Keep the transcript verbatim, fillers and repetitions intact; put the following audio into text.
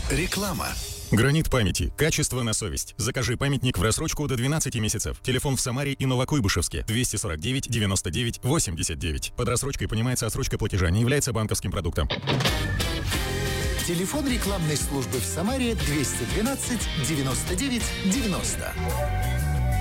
Реклама. Гранит памяти. Качество на совесть. Закажи памятник в рассрочку до двенадцати месяцев. Телефон в Самаре и Новокуйбышевске. двести сорок девять девяносто девять восемьдесят девять. Под рассрочкой понимается отсрочка платежа, не является банковским продуктом. Телефон рекламной службы в Самаре двести двенадцать девяносто девять девяносто.